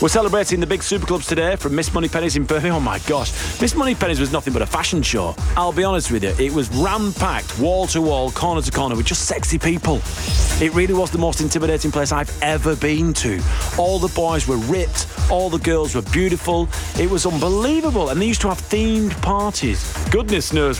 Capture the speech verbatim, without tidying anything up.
We're celebrating the big superclubs today from Miss Moneypenny's in Birmingham. Oh my gosh, Miss Moneypenny's was nothing but a fashion show. I'll be honest with you, it was ram-packed, wall to wall, corner to corner with just sexy people. It really was the most intimidating place I've ever been to. All the boys were ripped, all the girls were beautiful. It was unbelievable, and they used to have themed parties. Goodness knows